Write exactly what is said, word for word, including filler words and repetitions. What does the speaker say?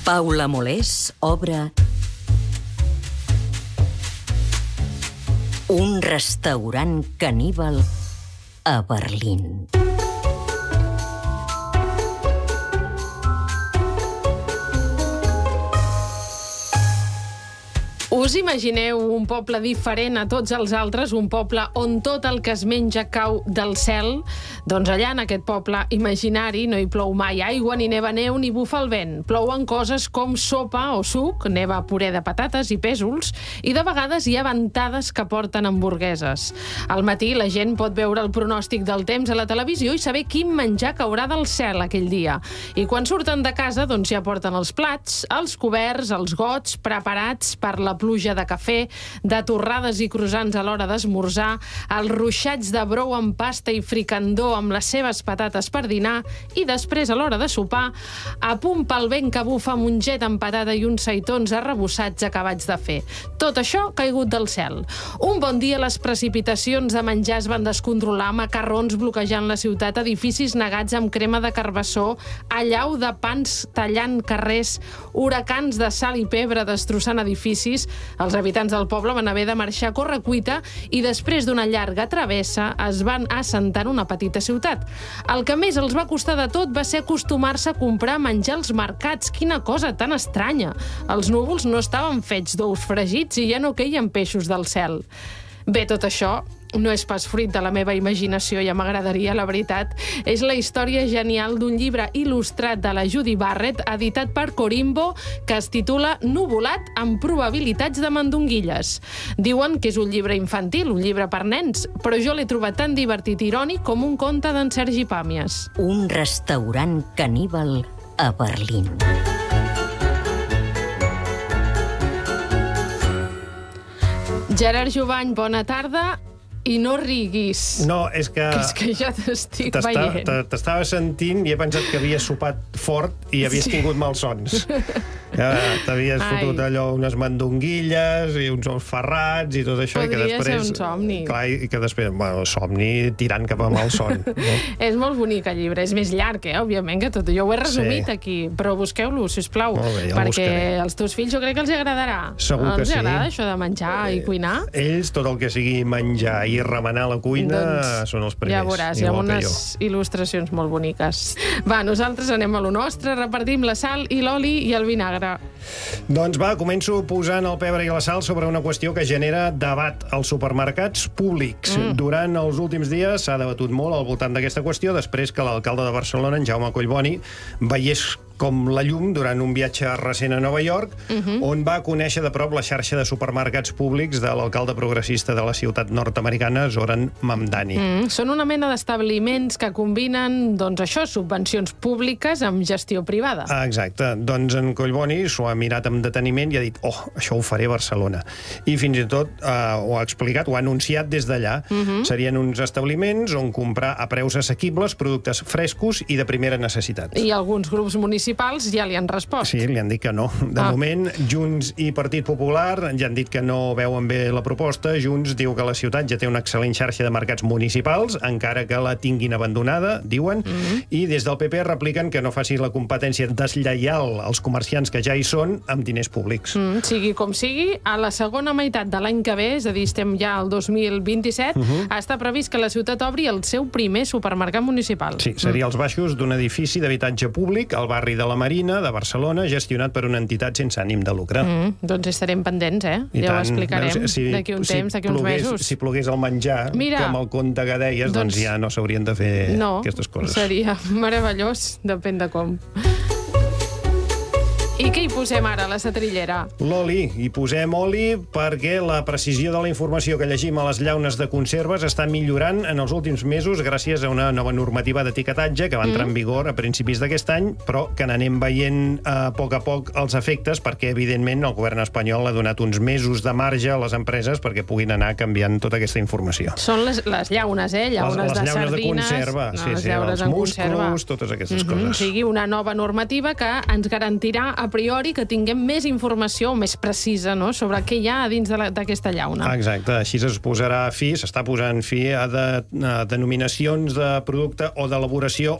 Paula Molés obre un restaurant caníbal a Berlín. Us imagineu un poble diferent a tots els altres, un poble on tot el que es menja cau del cel? Doncs allà, en aquest poble imaginari, no hi plou mai aigua, ni neva neu, ni bufa el vent. Plouen coses com sopa o suc, neva puré de patates i pèsols, i de vegades hi ha ventades que porten hamburgueses. Al matí la gent pot veure el pronòstic del temps a la televisió i saber quin menjar caurà del cel aquell dia. I quan surten de casa, doncs ja porten els plats, els coberts, els gots, preparats per la pluja de cafè, de torrades i croissants a l'hora d'esmorzar, els ruixats de brou amb pasta i fricandó amb les seves patates per dinar, i després, a l'hora de sopar, a punt pel vent que bufa monget amb patata i uns seitons arrebossats acabats de fer. Tot això caigut del cel. Un bon dia les precipitacions de menjar es van descontrolar, macarrons bloquejant la ciutat, edificis negats amb crema de carbassó, allau de pans tallant carrers, huracans de sal i pebre destrossant edificis. Els habitants del poble van haver de marxar a correcuita i després d'una llarga travessa es van assentar en una petita ciutat. El que més els va costar de tot va ser acostumar-se a comprar menjar als mercats. Quina cosa tan estranya! Els núvols no estaven fets d'ous fregits i ja no queien peixos del cel. Bé, tot això no és pas fruit de la meva imaginació, ja m'agradaria, la veritat. És la història genial d'un llibre il·lustrat de la Judy Barrett, editat per Corimbo, que es titula Nuvolat amb probabilitats de mandonguilles. Diuen que és un llibre infantil, un llibre per nens, però jo l'he trobat tan divertit i irònic com un conte d'en Sergi Pàmies. Un restaurant caníbal a Berlín. Gerard Jovany, bona tarda. I no riguis. No, és que... Que és que ja t'estic veient. T'estava sentint i he pensat que havies sopat fort i havies tingut malsons. Ja, t'havies fotut allò unes mandonguilles i uns ous ferrats i tot això. Podria i que després, ser un somni. Clar, i que després, bueno, somni tirant cap a malson. No? És molt bonic el llibre, és més llarg, eh? Òbviament, que tot. Jo ho he resumit sí. aquí, però busqueu-lo, sisplau. Molt bé, ja perquè buscaré. Els teus fills jo crec que els agradarà. Segur que els sí. Els agrada això de menjar eh, i cuinar? Ells, tot el que sigui menjar i remenar la cuina, doncs, són els primers. Ja veuràs, hi ha unes il·lustracions molt boniques. Va, nosaltres anem a lo nostre, repartim la sal i l'oli i el vinagre. Doncs va, començo posant el pebre i la sal sobre una qüestió que genera debat als supermercats públics. Mm. Durant els últims dies s'ha debatut molt al voltant d'aquesta qüestió, després que l'alcalde de Barcelona, en Jaume Collboni, veiés com la llum durant un viatge recent a Nova York, uh-huh. on va conèixer de prop la xarxa de supermercats públics de l'alcalde progressista de la ciutat nord-americana, Zoran Mamdani. Mm, són una mena d'establiments que combinen, doncs això, subvencions públiques amb gestió privada. Ah, exacte. Doncs en Collboni s'ho ha mirat amb deteniment i ha dit, oh, això ho faré a Barcelona. I fins i tot eh, ho ha explicat, ho ha anunciat des d'allà. Uh-huh. Serien uns establiments on comprar a preus assequibles productes frescos i de primera necessitat. I alguns grups municipals ja li han respost. Sí, li han dit que no. De ah. moment, Junts i Partit Popular ja han dit que no veuen bé la proposta. Junts diu que la ciutat ja té una excel·lent xarxa de mercats municipals, encara que la tinguin abandonada, diuen, mm-hmm. i des del P P repliquen que no faci la competència deslleial als comerciants que ja hi són amb diners públics. Mm, sigui com sigui, a la segona meitat de l'any que ve, és a dir, estem ja al dos mil vint-i-set, mm-hmm. està previst que la ciutat obri el seu primer supermercat municipal. Sí, seria als baixos d'un edifici d'habitatge públic al barri de la Marina, de Barcelona, gestionat per una entitat sense ànim de lucre. Mm, doncs estarem pendents, eh? I ja tant. ho explicarem Veus, si, d'aquí un si temps, d'aquí uns plogués, mesos. Si plogués el menjar, Mira, com el conte que deies, doncs, doncs ja no s'haurien de fer no, aquestes coses. No, seria meravellós, depèn de com. I què hi posem ara, a la setrillera? L'oli. Hi posem oli perquè la precisió de la informació que llegim a les llaunes de conserves està millorant en els últims mesos gràcies a una nova normativa d'etiquetatge que va entrar mm. en vigor a principis d'aquest any, però que n'anem veient a poc a poc els efectes perquè, evidentment, el govern espanyol ha donat uns mesos de marge a les empreses perquè puguin anar canviant tota aquesta informació. Són les, les llaunes, eh? Llaunes les, les de llaunes sardines. De conserva, no, sí, les sí, llaunes els en musclos, conserva. totes aquestes mm-hmm. coses. O sigui, una nova normativa que ens garantirà a priori que tinguem més informació més precisa, no?, sobre què hi ha a dins d'aquesta llauna. Exacte, així es posarà fi, s'està posant fi a, de, a denominacions de producte o d'elaboració